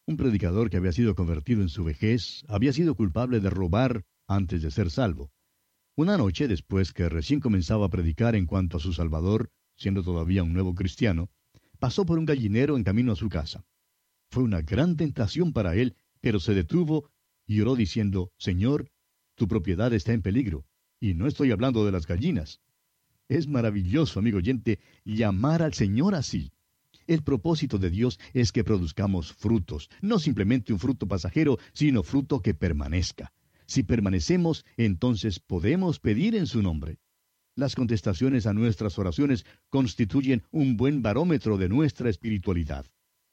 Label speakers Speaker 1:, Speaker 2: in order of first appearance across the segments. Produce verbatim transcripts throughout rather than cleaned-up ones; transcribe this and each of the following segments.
Speaker 1: Un predicador que había sido convertido en su vejez había sido culpable de robar antes de ser salvo. Una noche, después que recién comenzaba a predicar en cuanto a su Salvador, siendo todavía un nuevo cristiano, pasó por un gallinero en camino a su casa. Fue una gran tentación para él, pero se detuvo y oró diciendo, Señor, tu propiedad está en peligro, y no estoy hablando de las gallinas. Es maravilloso, amigo oyente, llamar al Señor así. El propósito de Dios es que produzcamos frutos, no simplemente un fruto pasajero, sino fruto que permanezca. Si permanecemos, entonces podemos pedir en su nombre. Las contestaciones a nuestras oraciones constituyen un buen barómetro de nuestra espiritualidad.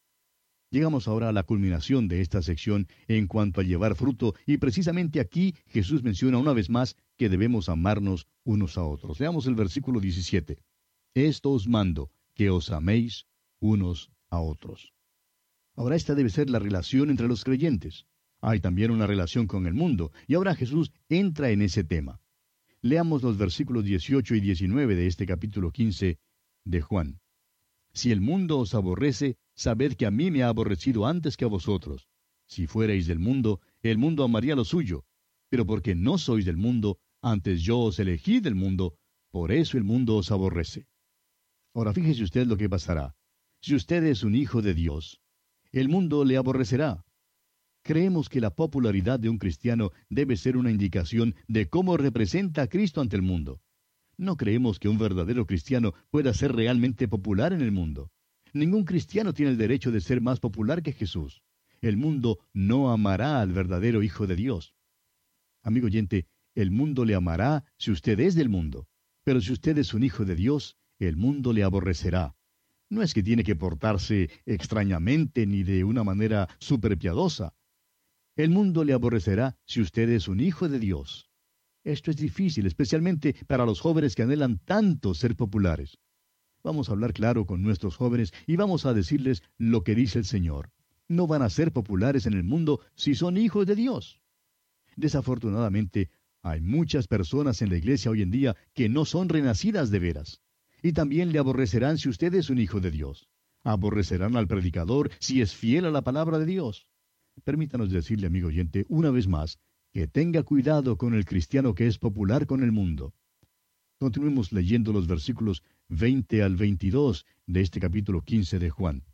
Speaker 1: Llegamos ahora a la culminación de esta sección en cuanto a llevar fruto, y precisamente aquí Jesús menciona una vez más que debemos amarnos unos a otros. Leamos el versículo diecisiete. Esto os mando, que os améis unos a otros. Ahora esta debe ser la relación entre los creyentes. Hay también una relación con el mundo, y ahora Jesús entra en ese tema. Leamos los versículos dieciocho y diecinueve de este capítulo quince de Juan. Si el mundo os aborrece, sabed que a mí me ha aborrecido antes que a vosotros. Si fuerais del mundo, el mundo amaría lo suyo. Pero porque no sois del mundo, antes yo os elegí del mundo, por eso el mundo os aborrece. Ahora fíjese usted lo que pasará. Si usted es un hijo de Dios, el mundo le aborrecerá. Creemos que la popularidad de un cristiano debe ser una indicación de cómo representa a Cristo ante el mundo. No creemos que un verdadero cristiano pueda ser realmente popular en el mundo. Ningún cristiano tiene el derecho de ser más popular que Jesús. El mundo no amará al verdadero Hijo de Dios. Amigo oyente, el mundo le amará si usted es del mundo. Pero si usted es un hijo de Dios, el mundo le aborrecerá. No es que tiene que portarse extrañamente ni de una manera superpiadosa. El mundo le aborrecerá si usted es un hijo de Dios. Esto es difícil, especialmente para los jóvenes que anhelan tanto ser populares. Vamos a hablar claro con nuestros jóvenes y vamos a decirles lo que dice el Señor. No van a ser populares en el mundo si son hijos de Dios. Desafortunadamente, hay muchas personas en la iglesia hoy en día que no son renacidas de veras. Y también le aborrecerán si usted es un hijo de Dios. Aborrecerán al predicador si es fiel a la palabra de Dios. Permítanos decirle, amigo oyente, una vez más, que tenga cuidado con el cristiano que es popular con el mundo. Continuemos leyendo los versículos veinte al veintidós de este capítulo quince de Juan.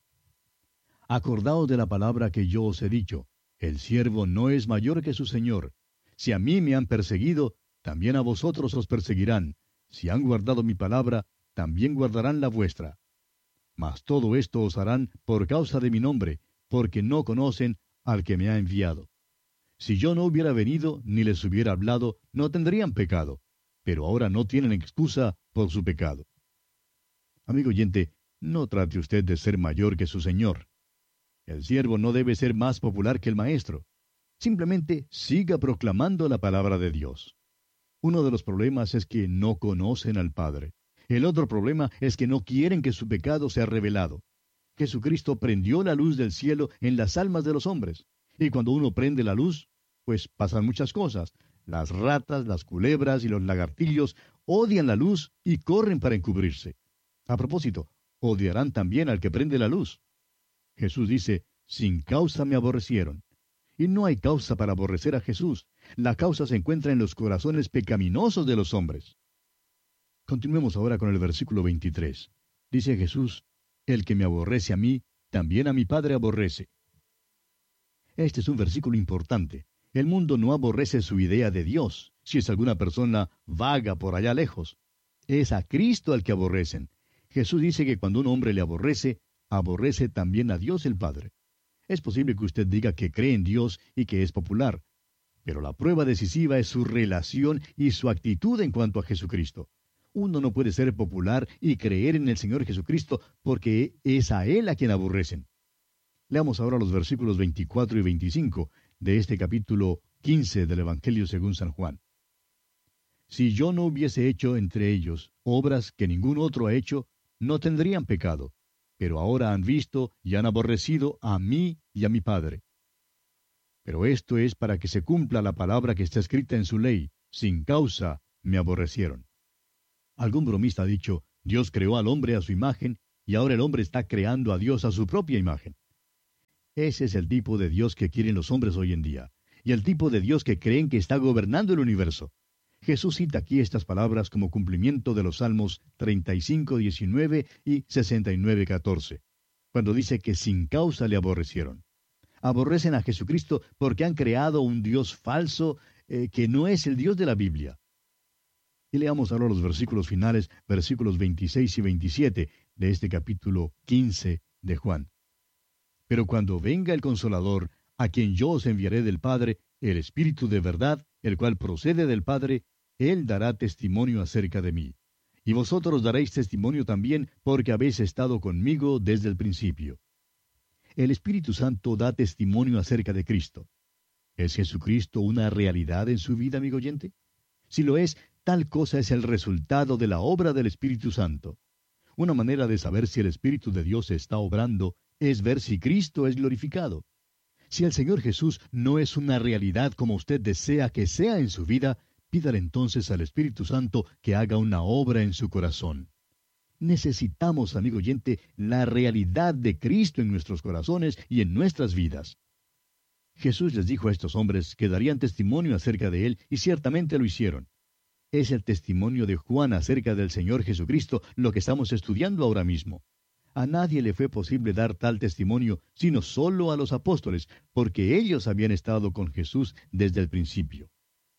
Speaker 1: Acordaos de la palabra que yo os he dicho, el siervo no es mayor que su señor. Si a mí me han perseguido, también a vosotros os perseguirán. Si han guardado mi palabra, también guardarán la vuestra. Mas todo esto os harán por causa de mi nombre, porque no conocen al que me ha enviado. Si yo no hubiera venido ni les hubiera hablado, no tendrían pecado, pero ahora no tienen excusa por su pecado. Amigo oyente, no trate usted de ser mayor que su señor. El siervo no debe ser más popular que el maestro. Simplemente siga proclamando la palabra de Dios. Uno de los problemas es que no conocen al Padre. El otro problema es que no quieren que su pecado sea revelado. Jesucristo prendió la luz del cielo en las almas de los hombres. Y cuando uno prende la luz, pues pasan muchas cosas. Las ratas, las culebras y los lagartillos odian la luz y corren para encubrirse. A propósito, odiarán también al que prende la luz. Jesús dice, sin causa me aborrecieron. Y no hay causa para aborrecer a Jesús. La causa se encuentra en los corazones pecaminosos de los hombres. Continuemos ahora con el versículo veintitrés. Dice Jesús, el que me aborrece a mí, también a mi Padre aborrece. Este es un versículo importante. El mundo no aborrece su idea de Dios, si es alguna persona vaga por allá lejos. Es a Cristo al que aborrecen. Jesús dice que cuando un hombre le aborrece, aborrece también a Dios el Padre. Es posible que usted diga que cree en Dios y que es popular, pero la prueba decisiva es su relación y su actitud en cuanto a Jesucristo. Uno no puede ser popular y creer en el Señor Jesucristo porque es a Él a quien aborrecen. Leamos ahora los versículos veinticuatro y veinticinco de este capítulo quince del Evangelio según San Juan. Si yo no hubiese hecho entre ellos obras que ningún otro ha hecho, no tendrían pecado. Pero ahora han visto y han aborrecido a mí y a mi Padre. Pero esto es para que se cumpla la palabra que está escrita en su ley, sin causa me aborrecieron. Algún bromista ha dicho, Dios creó al hombre a su imagen, y ahora el hombre está creando a Dios a su propia imagen. Ese es el tipo de Dios que quieren los hombres hoy en día, y el tipo de Dios que creen que está gobernando el universo. Jesús cita aquí estas palabras como cumplimiento de los Salmos treinta y cinco, diecinueve y sesenta y nueve, catorce, cuando dice que sin causa le aborrecieron. Aborrecen a Jesucristo porque han creado un Dios falso eh, que no es el Dios de la Biblia. Y leamos ahora los versículos finales, versículos veintiséis y veintisiete de este capítulo quince de Juan. Pero cuando venga el Consolador, a quien yo os enviaré del Padre, el Espíritu de verdad, el cual procede del Padre, Él dará testimonio acerca de mí. Y vosotros daréis testimonio también, porque habéis estado conmigo desde el principio. El Espíritu Santo da testimonio acerca de Cristo. ¿Es Jesucristo una realidad en su vida, amigo oyente? Si lo es, tal cosa es el resultado de la obra del Espíritu Santo. Una manera de saber si el Espíritu de Dios está obrando es ver si Cristo es glorificado. Si el Señor Jesús no es una realidad como usted desea que sea en su vida, pídale entonces al Espíritu Santo que haga una obra en su corazón. Necesitamos, amigo oyente, la realidad de Cristo en nuestros corazones y en nuestras vidas. Jesús les dijo a estos hombres que darían testimonio acerca de Él, y ciertamente lo hicieron. Es el testimonio de Juan acerca del Señor Jesucristo lo que estamos estudiando ahora mismo. A nadie le fue posible dar tal testimonio, sino solo a los apóstoles, porque ellos habían estado con Jesús desde el principio.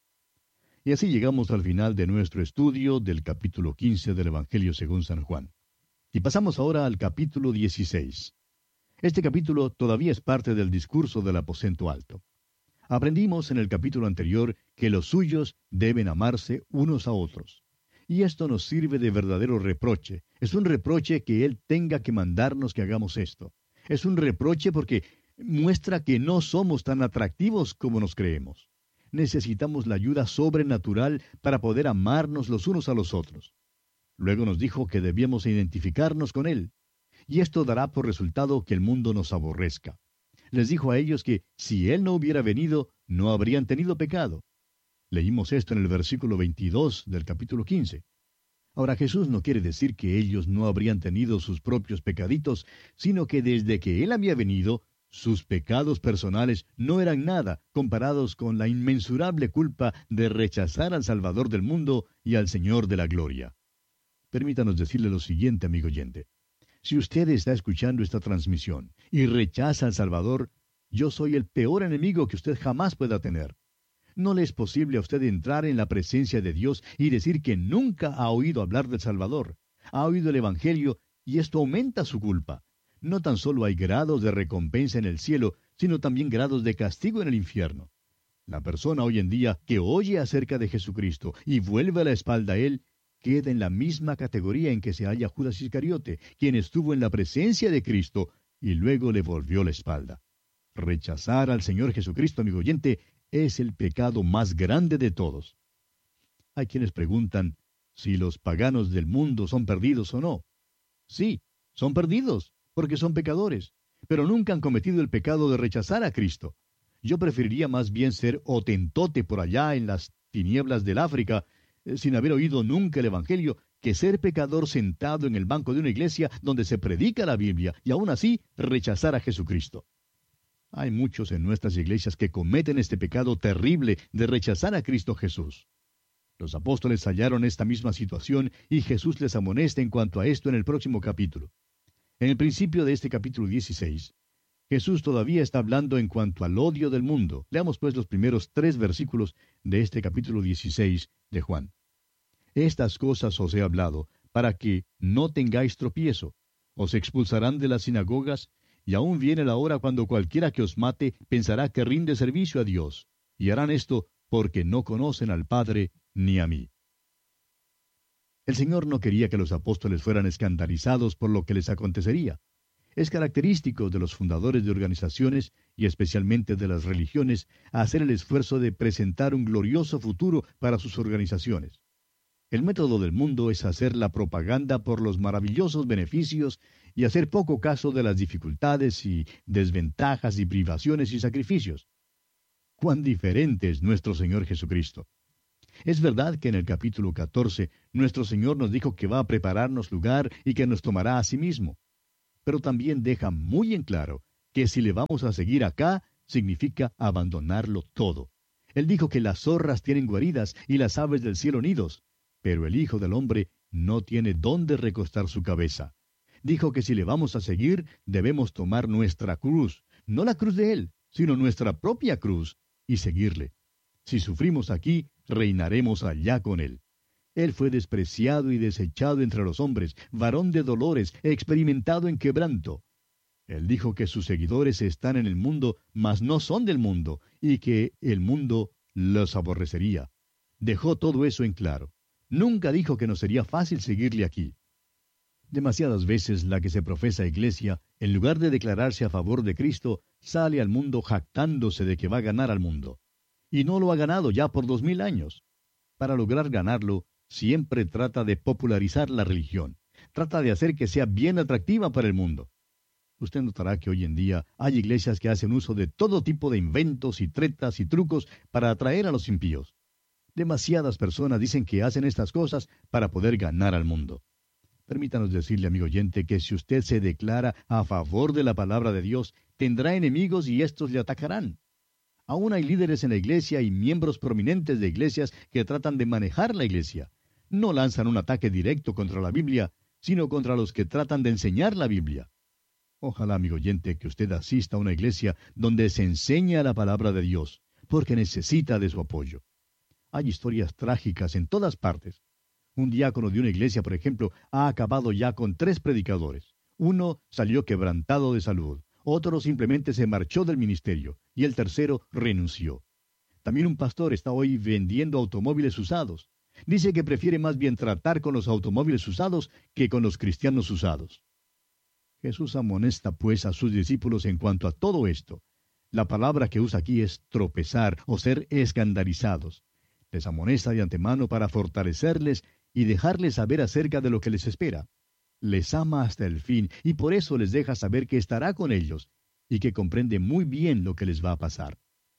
Speaker 1: Y así llegamos al final de nuestro estudio del capítulo quince del Evangelio según San Juan. Y pasamos ahora al capítulo dieciséis. Este capítulo todavía es parte del discurso del aposento alto. Aprendimos en el capítulo anterior que los suyos deben amarse unos a otros. Y esto nos sirve de verdadero reproche. Es un reproche que Él tenga que mandarnos que hagamos esto. Es un reproche porque muestra que no somos tan atractivos como nos creemos. Necesitamos la ayuda sobrenatural para poder amarnos los unos a los otros. Luego nos dijo que debíamos identificarnos con Él. Y esto dará por resultado que el mundo nos aborrezca. Les dijo a ellos que si Él no hubiera venido, no habrían tenido pecado. Leímos esto en el versículo veintidós del capítulo quince. Ahora Jesús no quiere decir que ellos no habrían tenido sus propios pecaditos, sino que desde que Él había venido, sus pecados personales no eran nada comparados con la inmensurable culpa de rechazar al Salvador del mundo y al Señor de la gloria. Permítanos decirle lo siguiente, amigo oyente. Si usted está escuchando esta transmisión y rechaza al Salvador, yo soy el peor enemigo que usted jamás pueda tener. No le es posible a usted entrar en la presencia de Dios y decir que nunca ha oído hablar del Salvador. Ha oído el Evangelio y esto aumenta su culpa. No tan solo hay grados de recompensa en el cielo, sino también grados de castigo en el infierno. La persona hoy en día que oye acerca de Jesucristo y vuelve la espalda a Él, queda en la misma categoría en que se halla Judas Iscariote, quien estuvo en la presencia de Cristo y luego le volvió la espalda. Rechazar al Señor Jesucristo, amigo oyente, es el pecado más grande de todos. Hay quienes preguntan si los paganos del mundo son perdidos o no. Sí, son perdidos, porque son pecadores, pero nunca han cometido el pecado de rechazar a Cristo. Yo preferiría más bien ser hotentote por allá en las tinieblas del África, eh, sin haber oído nunca el Evangelio, que ser pecador sentado en el banco de una iglesia donde se predica la Biblia y aún así rechazar a Jesucristo. Hay muchos en nuestras iglesias que cometen este pecado terrible de rechazar a Cristo Jesús. Los apóstoles hallaron esta misma situación y Jesús les amonesta en cuanto a esto en el próximo capítulo. En el principio de este capítulo dieciséis, Jesús todavía está hablando en cuanto al odio del mundo. Leamos pues los primeros tres versículos de este capítulo dieciséis de Juan. Estas cosas os he hablado, para que no tengáis tropiezo. Os expulsarán de las sinagogas, y aún viene la hora cuando cualquiera que os mate pensará que rinde servicio a Dios, y harán esto porque no conocen al Padre ni a mí. El Señor no quería que los apóstoles fueran escandalizados por lo que les acontecería. Es característico de los fundadores de organizaciones, y especialmente de las religiones, hacer el esfuerzo de presentar un glorioso futuro para sus organizaciones. El método del mundo es hacer la propaganda por los maravillosos beneficios y hacer poco caso de las dificultades y desventajas y privaciones y sacrificios. ¡Cuán diferente es nuestro Señor Jesucristo! Es verdad que en el capítulo catorce nuestro Señor nos dijo que va a prepararnos lugar y que nos tomará a sí mismo. Pero también deja muy en claro que si le vamos a seguir acá, significa abandonarlo todo. Él dijo que las zorras tienen guaridas y las aves del cielo nidos, pero el Hijo del Hombre no tiene dónde recostar su cabeza. Dijo que si le vamos a seguir, debemos tomar nuestra cruz, no la cruz de Él, sino nuestra propia cruz, y seguirle. Si sufrimos aquí, reinaremos allá con Él. Él fue despreciado y desechado entre los hombres, varón de dolores, experimentado en quebranto. Él dijo que sus seguidores están en el mundo, mas no son del mundo, y que el mundo los aborrecería. Dejó todo eso en claro. Nunca dijo que nos sería fácil seguirle aquí. Demasiadas veces la que se profesa iglesia, en lugar de declararse a favor de Cristo, sale al mundo jactándose de que va a ganar al mundo. Y no lo ha ganado ya por dos mil años. Para lograr ganarlo, siempre trata de popularizar la religión. Trata de hacer que sea bien atractiva para el mundo. Usted notará que hoy en día hay iglesias que hacen uso de todo tipo de inventos y tretas y trucos para atraer a los impíos. Demasiadas personas dicen que hacen estas cosas para poder ganar al mundo. Permítanos decirle, amigo oyente, que si usted se declara a favor de la palabra de Dios, tendrá enemigos y éstos le atacarán. Aún hay líderes en la iglesia y miembros prominentes de iglesias que tratan de manejar la iglesia. No lanzan un ataque directo contra la Biblia, sino contra los que tratan de enseñar la Biblia. Ojalá, amigo oyente, que usted asista a una iglesia donde se enseña la palabra de Dios, porque necesita de su apoyo. Hay historias trágicas en todas partes. Un diácono de una iglesia, por ejemplo, ha acabado ya con tres predicadores. Uno salió quebrantado de salud, otro simplemente se marchó del ministerio, y el tercero renunció. También un pastor está hoy vendiendo automóviles usados. Dice que prefiere más bien tratar con los automóviles usados que con los cristianos usados. Jesús amonesta pues a sus discípulos en cuanto a todo esto. La palabra que usa aquí es tropezar o ser escandalizados. Les amonesta de antemano para fortalecerles y dejarles saber acerca de lo que les espera. Les ama hasta el fin y por eso les deja saber que estará con ellos y que comprende muy bien lo que les va a pasar.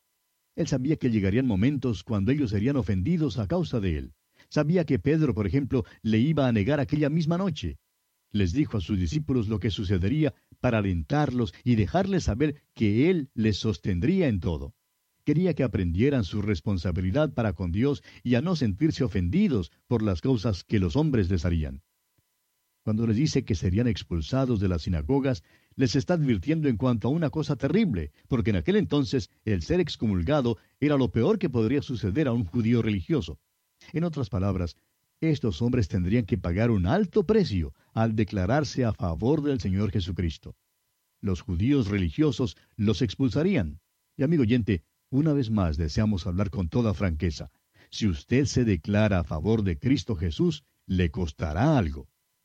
Speaker 1: Él sabía que llegarían momentos cuando ellos serían ofendidos a causa de él. Sabía que Pedro, por ejemplo, le iba a negar aquella misma noche. Les dijo a sus discípulos lo que sucedería para alentarlos y dejarles saber que Él les sostendría en todo. Quería que aprendieran su responsabilidad para con Dios y a no sentirse ofendidos por las cosas que los hombres les harían. Cuando les dice que serían expulsados de las sinagogas, les está advirtiendo en cuanto a una cosa terrible, porque en aquel entonces el ser excomulgado era lo peor que podría suceder a un judío religioso. En otras palabras, estos hombres tendrían que pagar un alto precio al declararse a favor del Señor Jesucristo. Los judíos religiosos los expulsarían. Y amigo oyente, una vez más deseamos hablar con toda franqueza. Si usted se declara a favor de Cristo Jesús, le costará algo.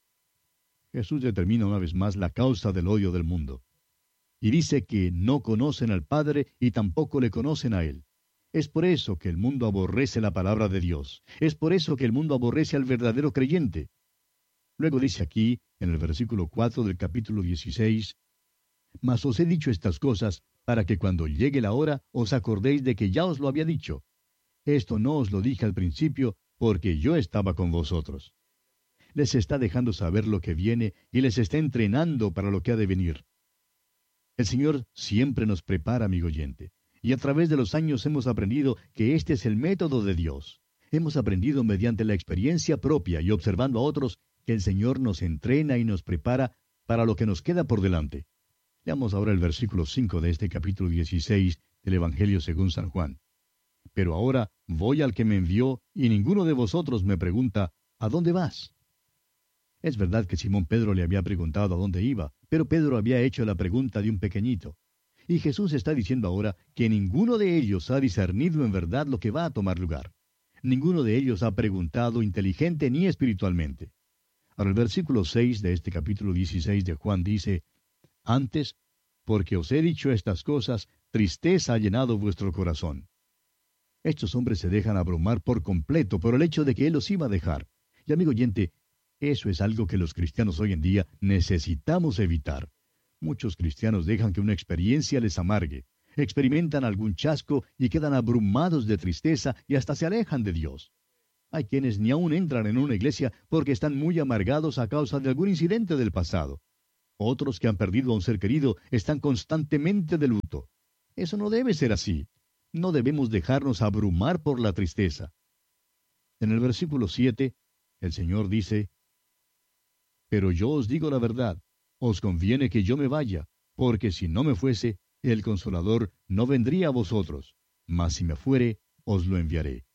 Speaker 1: Jesús determina una vez más la causa del odio del mundo. Y dice que no conocen al Padre y tampoco le conocen a Él. Es por eso que el mundo aborrece la palabra de Dios. Es por eso que el mundo aborrece al verdadero creyente. Luego dice aquí, en el versículo cuatro del capítulo dieciséis, «Mas os he dicho estas cosas, para que cuando llegue la hora os acordéis de que ya os lo había dicho. Esto no os lo dije al principio, porque yo estaba con vosotros». Les está dejando saber lo que viene y les está entrenando para lo que ha de venir. El Señor siempre nos prepara, amigo oyente. Y a través de los años hemos aprendido que este es el método de Dios. Hemos aprendido mediante la experiencia propia y observando a otros que el Señor nos entrena y nos prepara para lo que nos queda por delante. Leamos ahora el versículo cinco de este capítulo dieciséis del Evangelio según San Juan. «Pero ahora voy al que me envió y ninguno de vosotros me pregunta, ¿a dónde vas?». Es verdad que Simón Pedro le había preguntado a dónde iba, pero Pedro había hecho la pregunta de un pequeñito. Y Jesús está diciendo ahora que ninguno de ellos ha discernido en verdad lo que va a tomar lugar. Ninguno de ellos ha preguntado inteligente ni espiritualmente. Ahora el versículo seis de este capítulo dieciséis de Juan dice, «Antes, porque os he dicho estas cosas, tristeza ha llenado vuestro corazón». Estos hombres se dejan abrumar por completo por el hecho de que Él los iba a dejar. Y amigo oyente, eso es algo que los cristianos hoy en día necesitamos evitar. Muchos cristianos dejan que una experiencia les amargue, experimentan algún chasco y quedan abrumados de tristeza y hasta se alejan de Dios. Hay quienes ni aún entran en una iglesia porque están muy amargados a causa de algún incidente del pasado. Otros que han perdido a un ser querido están constantemente de luto. Eso no debe ser así. No debemos dejarnos abrumar por la tristeza. En el versículo siete, el Señor dice, «Pero yo os digo la verdad, os conviene que yo me vaya, porque si no me fuese, el Consolador no vendría a vosotros, mas si me fuere, os lo enviaré».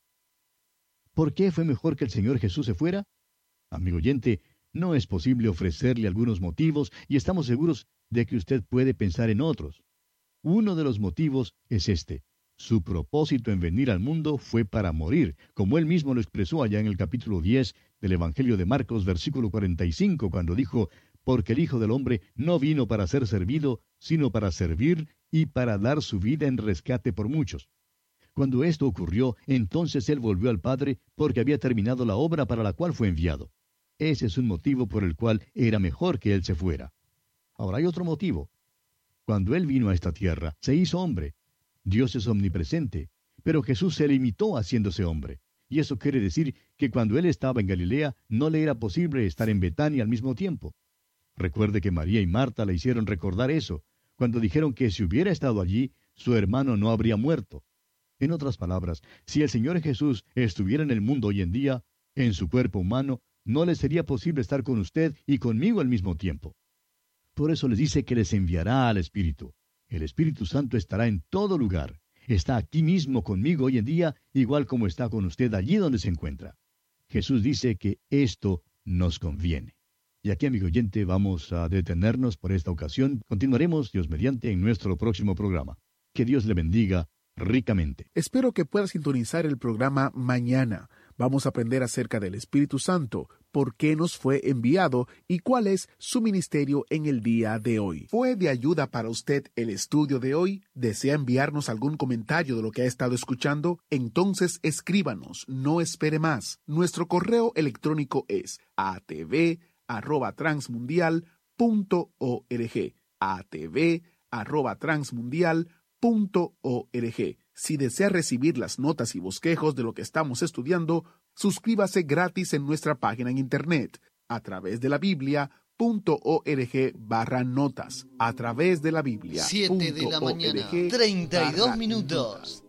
Speaker 1: ¿Por qué fue mejor que el Señor Jesús se fuera? Amigo oyente, no es posible ofrecerle algunos motivos y estamos seguros de que usted puede pensar en otros. Uno de los motivos es este. Su propósito en venir al mundo fue para morir, como él mismo lo expresó allá en el capítulo diez del Evangelio de Marcos, versículo cuarenta y cinco, cuando dijo, «Porque el Hijo del Hombre no vino para ser servido, sino para servir y para dar su vida en rescate por muchos». Cuando esto ocurrió, entonces él volvió al Padre porque había terminado la obra para la cual fue enviado. Ese es un motivo por el cual era mejor que él se fuera. Ahora hay otro motivo. Cuando él vino a esta tierra, se hizo hombre. Dios es omnipresente, pero Jesús se limitó haciéndose hombre. Y eso quiere decir que cuando él estaba en Galilea, no le era posible estar en Betania al mismo tiempo. Recuerde que María y Marta le hicieron recordar eso, cuando dijeron que si hubiera estado allí, su hermano no habría muerto. En otras palabras, si el Señor Jesús estuviera en el mundo hoy en día, en su cuerpo humano, no le sería posible estar con usted y conmigo al mismo tiempo. Por eso les dice que les enviará al Espíritu. El Espíritu Santo estará en todo lugar. Está aquí mismo conmigo hoy en día, igual como está con usted allí donde se encuentra. Jesús dice que esto nos conviene. Y aquí, amigo oyente, vamos a detenernos por esta ocasión. Continuaremos, Dios mediante, en nuestro próximo programa. Que Dios le bendiga ricamente.
Speaker 2: Espero que pueda sintonizar el programa mañana. Vamos a aprender acerca del Espíritu Santo, por qué nos fue enviado y cuál es su ministerio en el día de hoy. ¿Fue de ayuda para usted el estudio de hoy? ¿Desea enviarnos algún comentario de lo que ha estado escuchando? Entonces escríbanos, no espere más. Nuestro correo electrónico es a t v arroba transmundial punto org. a t v arroba transmundial punto org. Si desea recibir las notas y bosquejos de lo que estamos estudiando, suscríbase gratis en nuestra página en internet, a través de la Biblia punto org barra notas. A través de la Biblia.
Speaker 3: Siete de la mañana, treinta y dos minutos.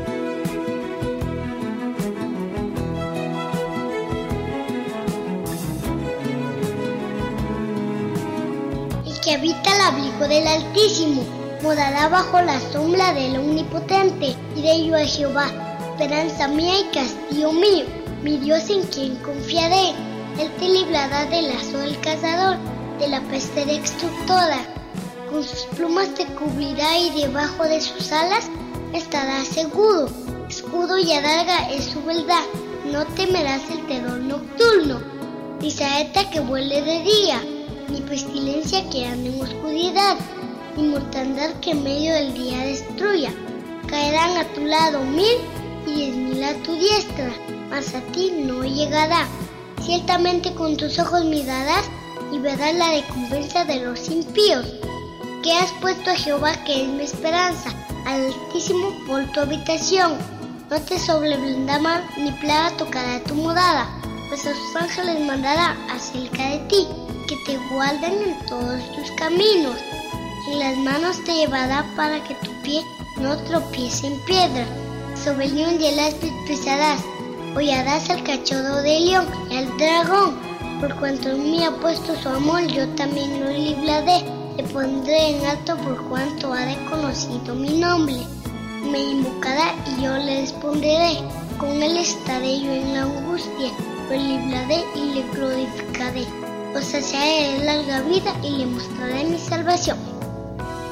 Speaker 4: El que habita el abrigo del Altísimo morará bajo la sombra del Omnipotente. Diré yo a Jehová, esperanza mía y castillo mío, mi Dios en quien confiaré. Él te librará del lazo del cazador, de la peste destructora. Con sus plumas te cubrirá y debajo de sus alas estarás seguro. Escudo y adarga es su verdad, no temerás el terror nocturno, ni saeta que vuele de día, ni pestilencia que ande en oscuridad, ni mortandad que en medio del día destruya. Caerán a tu lado mil y diez mil a tu diestra, mas a ti no llegará. Ciertamente con tus ojos mirarás y verás la recompensa de los impíos. Que has puesto a Jehová, que es mi esperanza, al Altísimo por tu habitación. No te sobrevenderá mal, ni plaga tocará tu morada, pues a sus ángeles mandará acerca de ti, que te guarden en todos tus caminos. En las manos te llevará para que tu pie no tropiece en piedra. Sobre el león y el áspid pisarás, hollarás al cachorro del león y al dragón. Por cuanto en mí ha puesto su amor, yo también lo libraré. Le pondré en alto por cuanto ha reconocido mi nombre. Me invocará y yo le responderé. Con él estaré yo en la angustia, lo libraré y le glorificaré. Lo saciaré de larga vida y le mostraré mi salvación.